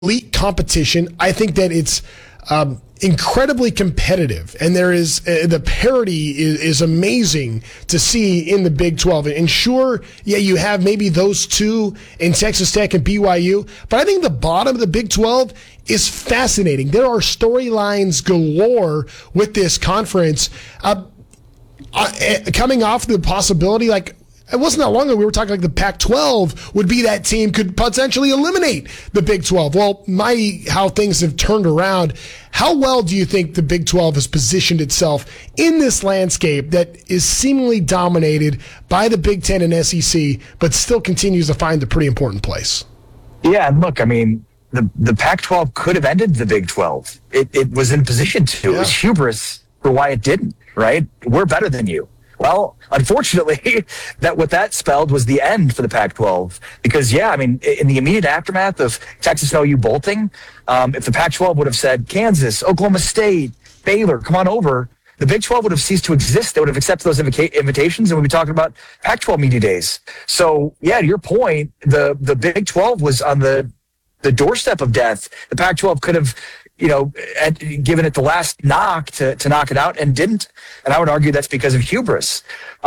elite competition. I think that it's incredibly competitive, and there is the parity is amazing to see in the Big 12. And sure, yeah, you have maybe those two in Texas Tech and BYU, but I think the bottom of the Big 12 is fascinating. There are storylines galore with this conference. Coming off the possibility, like, it wasn't that long ago we were talking like the Pac-12 would be that team could potentially eliminate the Big 12. Well, how things have turned around. How well do you think the Big 12 has positioned itself in this landscape that is seemingly dominated by the Big 10 and SEC, but still continues to find a pretty important place? Yeah, look, I mean, the Pac-12 could have ended the Big 12. It was in position to. Yeah. It was hubris for why it didn't, right? We're better than you. Well, unfortunately, what that spelled was the end for the Pac-12. Because, yeah, I mean, in the immediate aftermath of Texas and OU bolting, if the Pac-12 would have said, Kansas, Oklahoma State, Baylor, come on over, the Big 12 would have ceased to exist. They would have accepted those invitations, and we'd be talking about Pac-12 media days. So, yeah, to your point, the Big 12 was on the doorstep of death. The Pac-12 could have, given it the last knock to knock it out, and didn't. And I would argue that's because of hubris.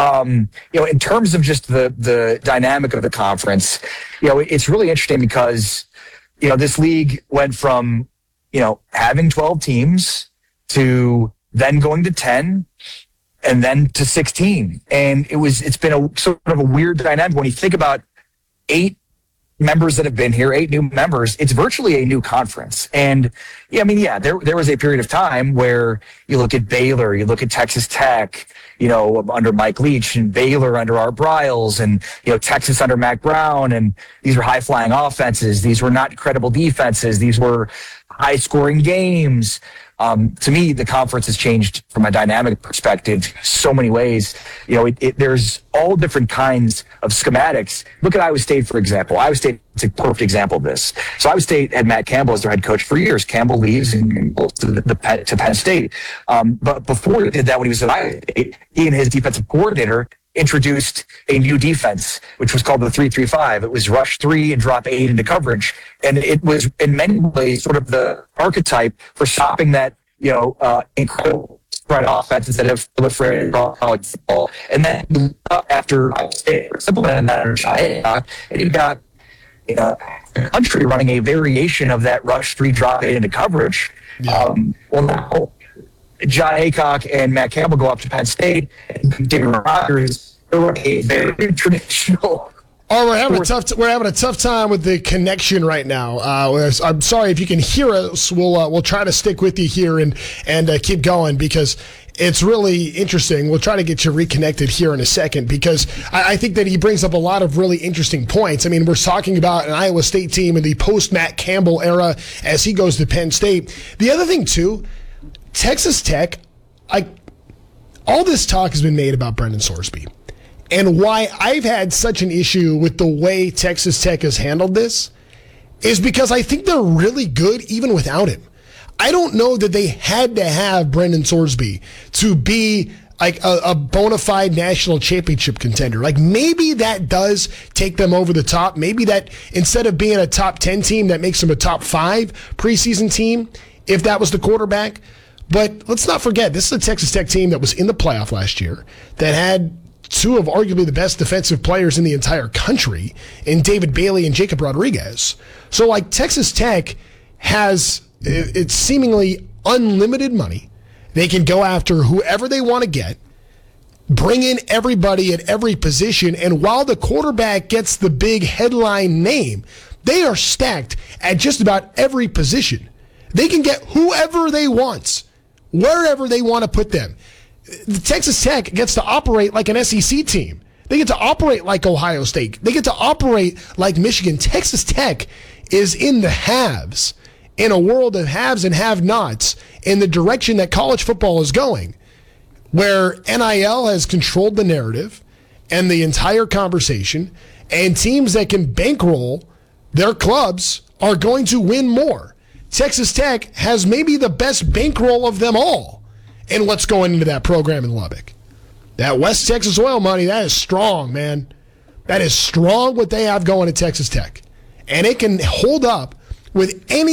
In terms of just the dynamic of the conference, it's really interesting because, this league went from, having 12 teams to then going to 10 and then to 16. And it's been a sort of a weird dynamic when you think about 8 members that have been here, 8 new members. It's virtually a new conference. And there was a period of time where you look at Baylor, you look at Texas Tech, under Mike Leach, and Baylor under Art Briles, and, Texas under Mac Brown. And these were high flying offenses. These were not credible defenses. These were high scoring games. To me, the conference has changed from a dynamic perspective so many ways. There's all different kinds of schematics. Look at Iowa State, for example. Iowa State is a perfect example of this. So Iowa State had Matt Campbell as their head coach for years. Campbell leaves and goes to Penn State. But before he did that, when he was at Iowa State, he and his defensive coordinator introduced a new defense, which was called the 3-3-5. It was rush 3 and drop 8 into coverage. And it was in many ways sort of the archetype for stopping that, incredible spread offenses that have proliferated across college football. And then after implementing that, and you got the country running a variation of that rush 3 drop 8 into coverage. Yeah. Now John Aycock and Matt Campbell go up to Penn State, and David Rogers, they're a very traditional. Oh, we're having a tough time with the connection right now. I'm sorry if you can hear us. We'll try to stick with you here and keep going because it's really interesting. We'll try to get you reconnected here in a second because I think that he brings up a lot of really interesting points. I mean, we're talking about an Iowa State team in the post-Matt Campbell era as he goes to Penn State. The other thing, too, Texas Tech, all this talk has been made about Brendan Sorsby. And why I've had such an issue with the way Texas Tech has handled this is because I think they're really good even without him. I don't know that they had to have Brendan Sorsby to be like a bona fide national championship contender. Like maybe that does take them over the top. Maybe that instead of being a top 10 team, that makes them a top 5 preseason team if that was the quarterback. But let's not forget, this is a Texas Tech team that was in the playoff last year that had 2 of arguably the best defensive players in the entire country in David Bailey and Jacob Rodriguez. So like Texas Tech has it's seemingly unlimited money. They can go after whoever they want to get, bring in everybody at every position, and while the quarterback gets the big headline name, they are stacked at just about every position. They can get whoever they want, wherever they want to put them. The Texas Tech gets to operate like an SEC team. They get to operate like Ohio State. They get to operate like Michigan. Texas Tech is in the haves, in a world of haves and have-nots, in the direction that college football is going, where NIL has controlled the narrative and the entire conversation, and teams that can bankroll their clubs are going to win more. Texas Tech has maybe the best bankroll of them all in what's going into that program in Lubbock. That West Texas oil money, that is strong, man. That is strong what they have going at Texas Tech. And it can hold up with any